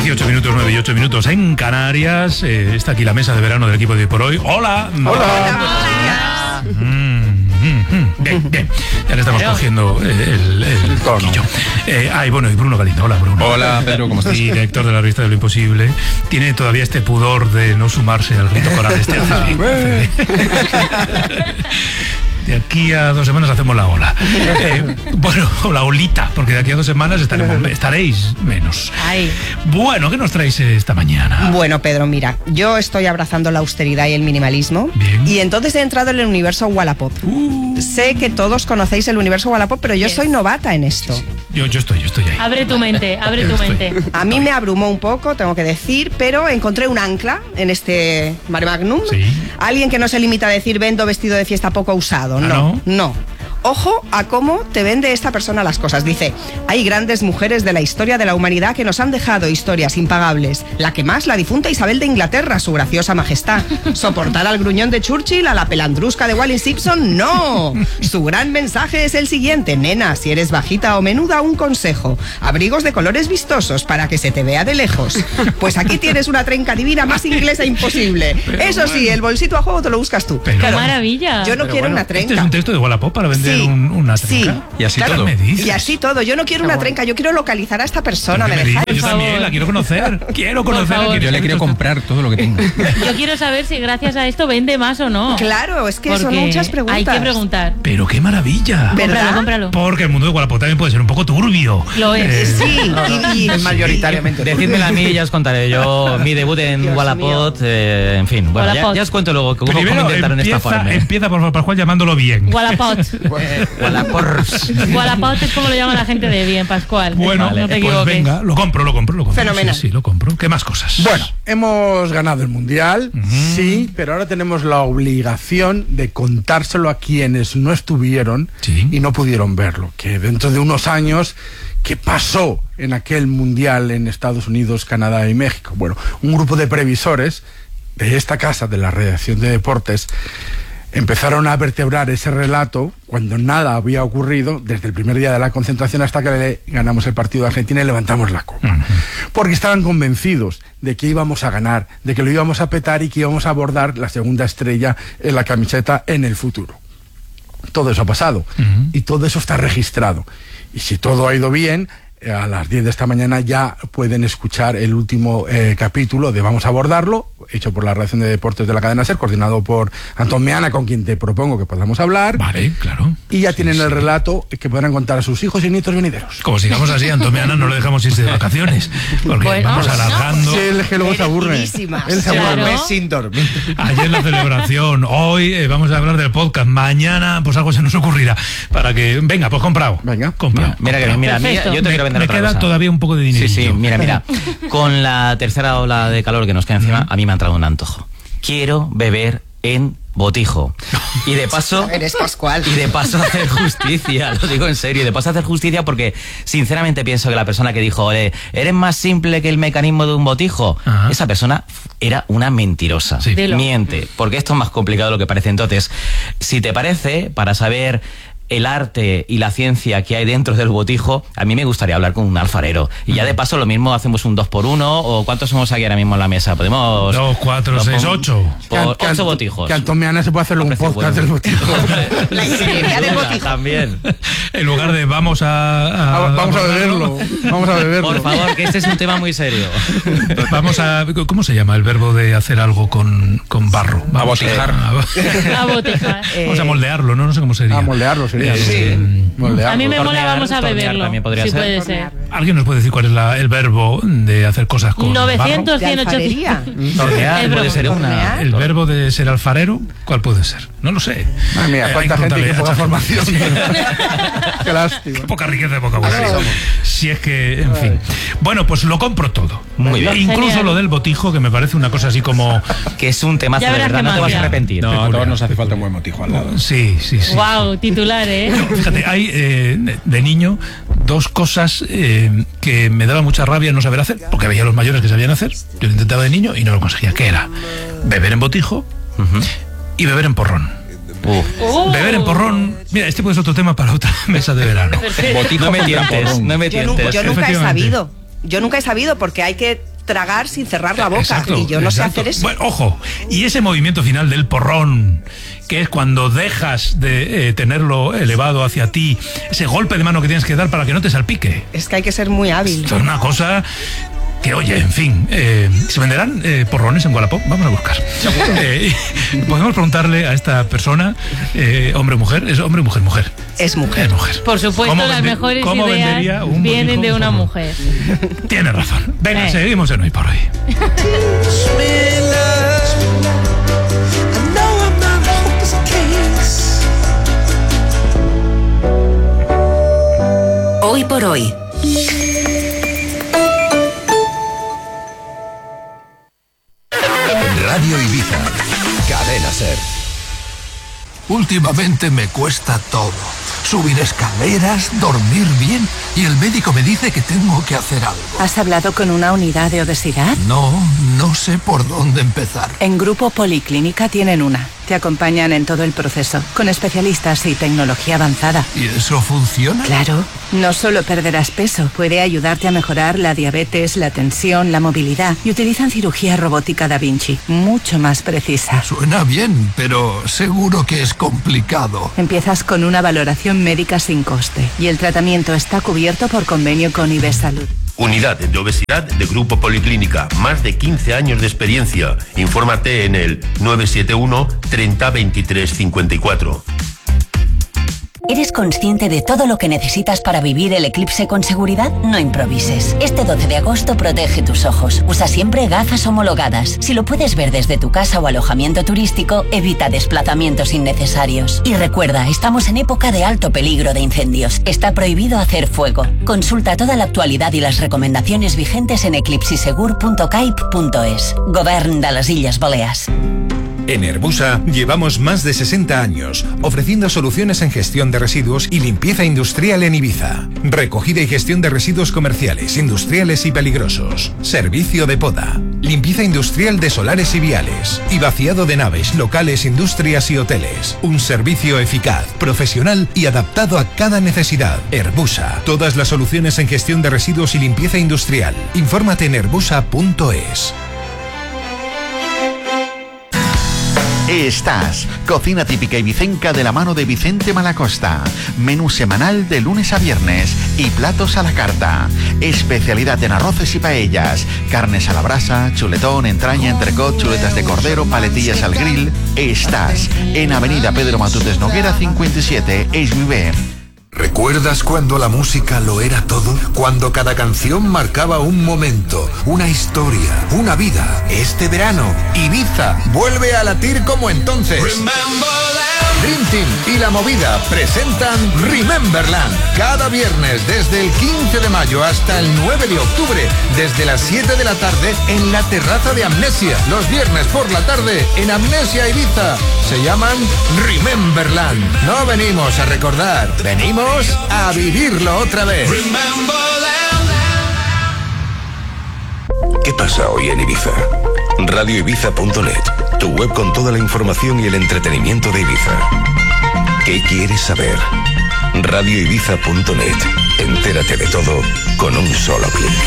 18 minutos, 9 y 8 minutos en Canarias. Está aquí la mesa de verano del equipo de Hoy por Hoy. ¡Hola! Hola. Bien. Ya le estamos cogiendo el toquillo. Y Bruno Galindo. Hola, Bruno. Hola, Pedro, ¿cómo estás? Director de la revista de Lo Imposible. Tiene todavía este pudor de no sumarse al grito coral este. De aquí a 2 semanas hacemos la ola. O la olita, porque de aquí a 2 semanas estaréis menos. Ay. Bueno, ¿qué nos traéis esta mañana? Bueno, Pedro, mira, yo estoy abrazando la austeridad y el minimalismo. Bien. Y entonces he entrado en el universo Wallapop. Sé que todos conocéis el universo Wallapop, pero yo soy novata en esto. Yo estoy ahí. Abre tu mente. A mí me abrumó un poco, tengo que decir, pero encontré un ancla en este mare magnum. Sí. Alguien que no se limita a decir vendo vestido de fiesta poco usado. No. Ojo a cómo te vende esta persona las cosas. Dice, hay grandes mujeres de la historia de la humanidad que nos han dejado historias impagables. La que más, la difunta Isabel de Inglaterra, su graciosa majestad. Soportar al gruñón de Churchill, a la pelandrusca de Wallis Simpson, no. Su gran mensaje es el siguiente. Nena, si eres bajita o menuda, un consejo. Abrigos de colores vistosos para que se te vea de lejos. Pues aquí tienes una trenca divina más inglesa imposible. Eso sí, el bolsito a juego te lo buscas tú. ¡Qué maravilla! Yo no quiero una trenca. Este es un texto de Wallapop para vender una trenca. Sí. Y así claro, todo. ¿Me dices? Y así todo. Yo no quiero una trenca, yo quiero localizar a esta persona. ¿Pero ¿Me qué me dejáis? dices? Yo también la quiero conocer. favor. Yo le quiero comprar todo lo que tengo. Yo quiero saber si gracias a esto vende más o no. Claro, es que son Porque muchas preguntas. hay que preguntar. Pero qué maravilla. ¿Verdad? Cómpralo. Porque el mundo de Wallapop también puede ser un poco turbio. Lo es. Sí, y Mayoritariamente. Decídmela a mí y ya os contaré yo mi debut en Dios Wallapop. En fin, bueno, Wallapop. ya os cuento luego cómo Primero intentaron estafarme. empieza por favor, Pascual, llamándolo bien. Wallapop. Wallapop. Wallapop es como lo llama la gente de bien, Pascual. Bueno, no te pues equivoques. venga, lo compro. Fenomenal. Sí, lo compro. ¿Qué más cosas? Bueno, hemos ganado el Mundial, sí, pero ahora tenemos la obligación de contárselo a quienes no estuvieron y no pudieron verlo. Que dentro de unos años, ¿qué pasó en aquel Mundial en Estados Unidos, Canadá y México? Bueno, un grupo de previsores de esta casa, de la redacción de deportes, empezaron a vertebrar ese relato cuando nada había ocurrido desde el primer día de la concentración hasta que le ganamos el partido de Argentina y levantamos la copa. Porque estaban convencidos de que íbamos a ganar, de que lo íbamos a petar y que íbamos a abordar la segunda estrella en la camiseta en el futuro. Todo eso ha pasado y todo eso está registrado. Y si todo ha ido bien, a las 10 de esta mañana ya pueden escuchar el último capítulo de Vamos a abordarlo, hecho por la redacción de deportes de la cadena SER, coordinado por Antón Meana, con quien te propongo que podamos hablar. Vale, claro. Y ya tienen el relato que podrán contar a sus hijos y nietos venideros. Como sigamos así, Antón Meana no lo dejamos irse de vacaciones, porque Bueno, vamos alargando. Sí, él es que luego se aburre. Merecidísimas. Él se aburre. Claro. Mes sin dormir. Ayer la celebración, hoy vamos a hablar del podcast, mañana pues algo se nos ocurrirá para que venga, pues comprado. Venga. Comprado. Mira, Perfecto. yo te quiero vender Me otra queda cosa. todavía un poco de dinero. Sí, mira. Con la tercera ola de calor que nos queda encima, a mí me ha entrado un antojo. Quiero beber en botijo. Y de paso... Eres Pascual. Y de paso hacer justicia, lo digo en serio, y de paso hacer justicia porque sinceramente pienso que la persona que dijo, eres más simple que el mecanismo de un botijo, Ajá. esa persona era una mentirosa. Sí. Dilo. Miente, porque esto es más complicado de lo que parece. Entonces, si te parece, para saber el arte y la ciencia que hay dentro del botijo, a mí me gustaría hablar con un alfarero. Y ya de paso lo mismo hacemos un 2x1, o ¿cuántos somos aquí ahora mismo en la mesa? Podemos... 2, 4, 6, 8. Por 8 botijos. Que Antón Meana se puede hacerle un Precio podcast bueno. del botijo. La ingeniería del botijo. También. En lugar de vamos a Vamos a beberlo. Vamos a beberlo. Por favor, que este es un tema muy serio. Vamos a... ¿Cómo se llama el verbo de hacer algo con barro? Vamos Abotijar. A botejar. Vamos a moldearlo, ¿no? No sé cómo sería. A moldearlo sería. A mí me mola, Tornear, vamos a tornear beberlo. también podría Sí, ser. puede ser. ¿Alguien nos puede decir cuál es el verbo de hacer cosas con 900, De 100, alfarería. 800. Tornear Es puede broma. ser una. Tornear. ¿El verbo de ser alfarero? ¿Cuál puede ser? No lo sé. Madre mía, cuánta hay gente y qué poca contabilidad. formación. Qué lástima. Poca riqueza de vocabulario. Si es que, en fin. Bueno, pues lo compro todo. Muy bien. Incluso Genial. lo del botijo, que me parece una cosa así como... Que es un temazo, Ya de verás verdad, qué no te vas a magia. arrepentir. No, a todos nos hace falta un buen motijo al lado. Sí. Wow, titular, ¿eh? Fíjate, hay de niño 2 cosas que me daba mucha rabia no saber hacer, porque veía a los mayores que sabían hacer. Yo lo intentaba de niño y no lo conseguía. ¿Qué era? Beber en botijo y beber en porrón. Beber en porrón. Mira, este puede ser otro tema para otra mesa de verano. Botijo No me con tientes, porrón. no me Yo tientes. nunca he Efectivamente. sabido. Yo nunca he sabido porque hay que tragar sin cerrar la boca. Y yo no sé hacer eso. Bueno, ojo, y ese movimiento final del porrón, que es cuando dejas de tenerlo elevado hacia ti, ese golpe de mano que tienes que dar para que no te salpique. Es que hay que ser muy hábil. Esto es una cosa que, oye, en fin, ¿se venderán porrones en Wallapop? Vamos a buscar. Podemos preguntarle a esta persona, hombre o mujer. ¿Es hombre o mujer? Mujer. Es mujer. Es mujer. Por supuesto, las mejores ideas vienen de una mujer. Tienes razón. Venga, seguimos en Hoy por Hoy. Hoy por Hoy. Radio Ibiza, Cadena SER. Últimamente me cuesta todo. Subir escaleras, dormir bien, y el médico me dice que tengo que hacer algo. ¿Has hablado con una unidad de obesidad? No sé por dónde empezar. En Grupo Policlínica tienen una. Te acompañan en todo el proceso, con especialistas y tecnología avanzada. ¿Y eso funciona? Claro. No solo perderás peso, puede ayudarte a mejorar la diabetes, la tensión, la movilidad. Y utilizan cirugía robótica Da Vinci, mucho más precisa. Suena bien, pero seguro que es complicado. Empiezas con una valoración médica sin coste y el tratamiento está cubierto por convenio con IBES Salud. Unidad de obesidad de Grupo Policlínica. Más de 15 años de experiencia. Infórmate en el 971 30 23 54. ¿Eres consciente de todo lo que necesitas para vivir el eclipse con seguridad? No improvises. Este 12 de agosto protege tus ojos. Usa siempre gafas homologadas. Si lo puedes ver desde tu casa o alojamiento turístico, evita desplazamientos innecesarios. Y recuerda, estamos en época de alto peligro de incendios. Está prohibido hacer fuego. Consulta toda la actualidad y las recomendaciones vigentes en eclipsisegur.caip.es. Govern de las Illes Balears. En Herbusa llevamos más de 60 años ofreciendo soluciones en gestión de residuos y limpieza industrial en Ibiza. Recogida y gestión de residuos comerciales, industriales y peligrosos. Servicio de poda. Limpieza industrial de solares y viales. Y vaciado de naves, locales, industrias y hoteles. Un servicio eficaz, profesional y adaptado a cada necesidad. Herbusa. Todas las soluciones en gestión de residuos y limpieza industrial. Infórmate en herbusa.es. Estás, cocina típica ibicenca de la mano de Vicente Malacosta. Menú semanal de lunes a viernes y platos a la carta. Especialidad en arroces y paellas, carnes a la brasa, chuletón, entraña, entrecot, chuletas de cordero, paletillas al grill. Estás en Avenida Pedro Matutes Noguera 57, Esviver. ¿Recuerdas cuando la música lo era todo? Cuando cada canción marcaba un momento, una historia, una vida. Este verano, Ibiza vuelve a latir como entonces. Dream Team y La Movida presentan Rememberland. Cada viernes desde el 15 de mayo hasta el 9 de octubre, desde las 7 de la tarde en la terraza de Amnesia. Los viernes por la tarde en Amnesia Ibiza. Se llaman Rememberland. No venimos a recordar, venimos a vivirlo otra vez. ¿Qué pasa hoy en Ibiza? RadioIbiza.net, tu web con toda la información y el entretenimiento de Ibiza. ¿Qué quieres saber? RadioIbiza.net. Entérate de todo con un solo clic.